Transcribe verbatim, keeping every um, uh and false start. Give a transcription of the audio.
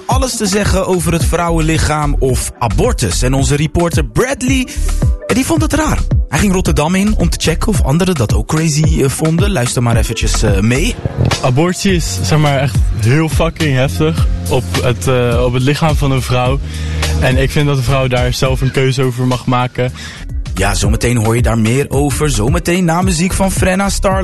alles te zeggen over het vrouwenlichaam of abortus. En onze reporter Bradley, die vond het raar. Hij ging Rotterdam in om te checken of anderen dat ook crazy uh, vonden. Luister maar eventjes uh, mee. Abortie is zeg maar echt heel fucking heftig op het, uh, op het lichaam van een vrouw. En ik vind dat een vrouw daar zelf een keuze over mag maken. Ja, zometeen hoor je daar meer over. Zometeen na muziek van Frenna Star.